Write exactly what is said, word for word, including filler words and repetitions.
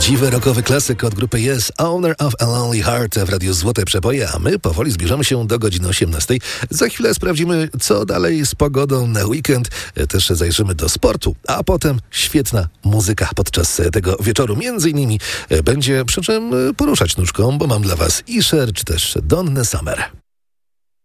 Prawdziwy rockowy klasyk od grupy Yes, Owner of a Lonely Heart w Radiu Złote Przeboje, a my powoli zbliżamy się do godziny osiemnastej. Za chwilę sprawdzimy, co dalej z pogodą na weekend. Też zajrzymy do sportu, a potem świetna muzyka podczas tego wieczoru. Między innymi będzie przy czym poruszać nóżką, bo mam dla was i Cher, czy też Donnę Summer.